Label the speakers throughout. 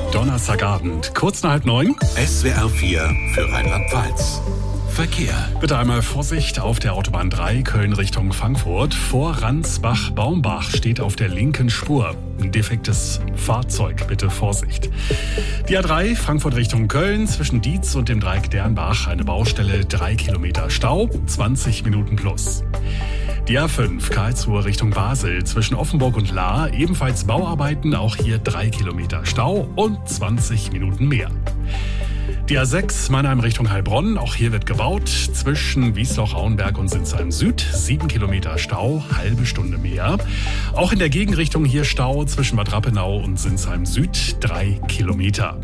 Speaker 1: Donnerstagabend, kurz nach 8:30.
Speaker 2: SWR 4 für Rheinland-Pfalz. Verkehr.
Speaker 1: Bitte einmal Vorsicht auf der Autobahn 3 Köln Richtung Frankfurt. Vor Ransbach-Baumbach steht auf der linken Spur ein defektes Fahrzeug. Bitte Vorsicht. Die A3 Frankfurt Richtung Köln zwischen Dietz und dem Dreieck Dernbach eine Baustelle, 3 Kilometer Stau, 20 Minuten plus. Die A5 Karlsruhe Richtung Basel zwischen Offenburg und Lahr ebenfalls Bauarbeiten, auch hier 3 Kilometer Stau und 20 Minuten mehr. Die A6 Mannheim Richtung Heilbronn, auch hier wird gebaut, zwischen Wiesloch-Auenberg und Sinsheim Süd, 7 Kilometer Stau, halbe Stunde mehr. Auch in der Gegenrichtung hier Stau zwischen Bad Rappenau und Sinsheim Süd, 3 Kilometer.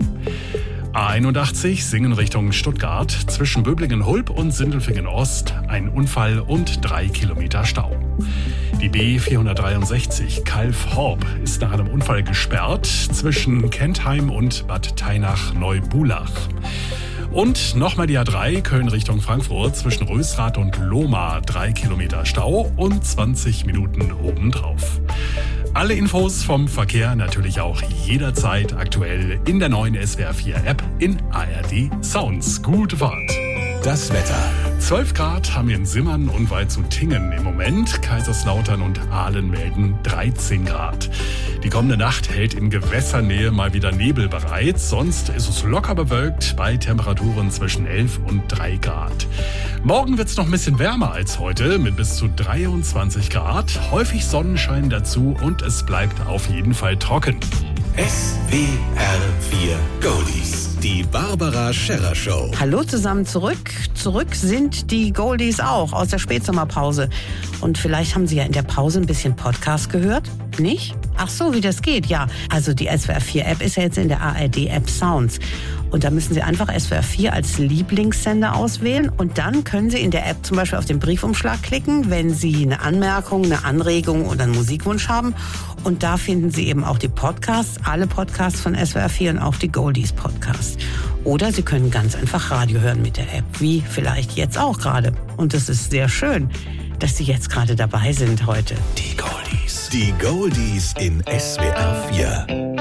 Speaker 1: A81 Singen Richtung Stuttgart, zwischen Böblingen-Hulb und Sindelfingen Ost, ein Unfall und 3 Kilometer Stau. Die B463 Kalf-Horb ist nach einem Unfall gesperrt zwischen Kentheim und Bad Teinach-Neubulach. Und nochmal die A3 Köln Richtung Frankfurt zwischen Rösrath und Lohmar, 3 Kilometer Stau und 20 Minuten obendrauf. Alle Infos vom Verkehr natürlich auch jederzeit aktuell in der neuen SWR 4 App in ARD Sounds. Gute Fahrt.
Speaker 2: Das Wetter.
Speaker 1: 12 Grad haben wir in Simmern und Waldshut-Tiengen im Moment. Kaiserslautern und Aalen melden 13 Grad. Die kommende Nacht hält in Gewässernähe mal wieder Nebel bereit. Sonst ist es locker bewölkt bei Temperaturen zwischen 11 und 3 Grad. Morgen wird es noch ein bisschen wärmer als heute mit bis zu 23 Grad. Häufig Sonnenschein dazu und es bleibt auf jeden Fall trocken.
Speaker 2: SWR 4 Goldies. Die Barbara Scherrer Show.
Speaker 3: Hallo zusammen zurück. Zurück sind die Goldies auch aus der Spätsommerpause. Und vielleicht haben Sie ja in der Pause ein bisschen Podcast gehört. Nicht? Ach so, wie das geht, ja. Also die SWR 4 App ist ja jetzt in der ARD App Sounds. Und da müssen Sie einfach SWR 4 als Lieblingssender auswählen. Und dann können Sie in der App zum Beispiel auf den Briefumschlag klicken, wenn Sie eine Anmerkung, eine Anregung oder einen Musikwunsch haben. Und da finden Sie eben auch die Podcasts, alle Podcasts von SWR 4 und auch die Goldies Podcasts. Oder Sie können ganz einfach Radio hören mit der App, wie vielleicht jetzt auch gerade. Und es ist sehr schön, dass Sie jetzt gerade dabei sind heute.
Speaker 2: Die Goldies. Die Goldies in SWR 4.